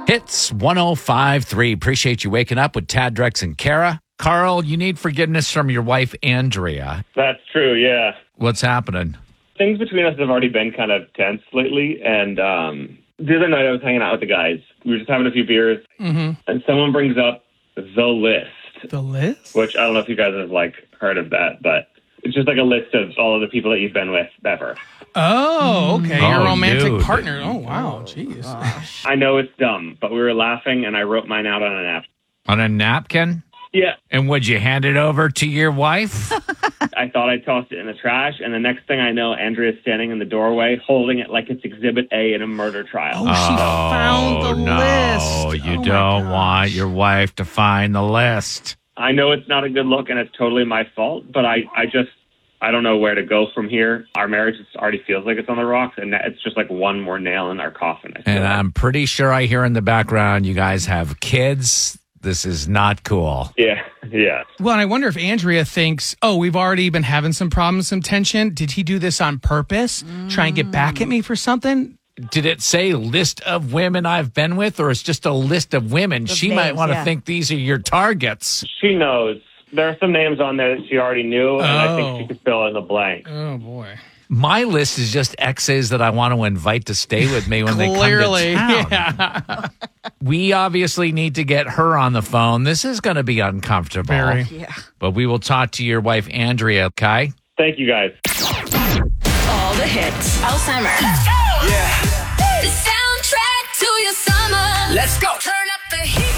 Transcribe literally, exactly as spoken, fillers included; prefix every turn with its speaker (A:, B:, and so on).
A: Hits one oh five point three. Appreciate you waking up with Tad, Drex, and Kara. Carl, you need forgiveness from your wife, Andrea.
B: That's true, yeah.
A: What's happening?
B: Things between us have already been kind of tense lately, and um, the other night I was hanging out with the guys. We were just having a few beers,
C: Mm-hmm.
B: and someone brings up The List,
C: The list?
B: which I don't know if you guys have, like, heard of that, but it's just like a list of all of the people that you've been with ever.
C: Oh, okay.
A: Oh,
C: Your romantic
A: dude.
C: partner. Oh, wow. Jeez.
B: I know it's dumb, but we were laughing, and I wrote mine out on an app.
A: On a napkin?
B: Yeah,
A: And would you hand it over to your wife?
B: I thought I tossed it in the trash, and the next thing I know, Andrea's standing in the doorway holding it like it's Exhibit A in a murder trial.
C: Oh, she found the
A: no,
C: list.
A: you
C: Oh, my
A: don't
C: gosh.
A: want your wife to find the list.
B: I know it's not a good look, and it's totally my fault, but I, I just, I don't know where to go from here. Our marriage just already feels like it's on the rocks, and it's just like one more nail in our coffin. I feel
A: And
B: like.
A: I'm pretty sure I hear in the background you guys have kids. This is not cool.
B: Yeah, yeah.
C: Well, and I wonder if Andrea thinks, oh, we've already been having some problems, some tension. Did he do this on purpose? Try and get back at me for something?
A: Did it say list of women I've been with, or it's just a list of women?
D: Of
A: she might
D: names,
A: want to
D: yeah.
A: think these are your targets.
B: She knows. There are some names on there that she already knew, and I
C: Oh.
B: think she could fill in the blank.
C: Oh, boy.
A: My list is just exes that I want to invite to stay with me when
C: Clearly.
A: they come to town.
C: Yeah.
A: We obviously need to get her on the phone. This is going to be uncomfortable.
C: Very.
D: Yeah.
A: But we will talk to your wife, Andrea, okay?
B: Thank you, guys.
E: All the hits. All summer. Let's go. Yeah. The soundtrack to your summer. Let's go. Turn up the heat.